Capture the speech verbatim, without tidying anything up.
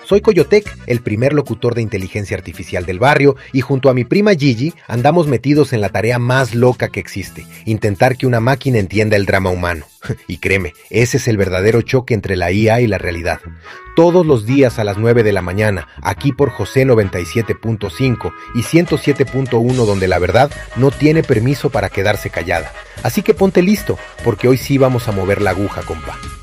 Soy Coyotec, el primer locutor de inteligencia artificial del barrio, y junto a mi prima Gigi andamos metidos en la tarea más loca que existe, intentar que una máquina entienda el drama humano. Y créeme, ese es el verdadero choque entre la I A y la realidad. Todos los días a las nueve de la mañana, aquí por José noventa y siete punto cinco y ciento siete punto uno, donde la verdad no tiene permiso para quedarse callada. Así que ponte listo, porque hoy sí vamos a mover la aguja, compa.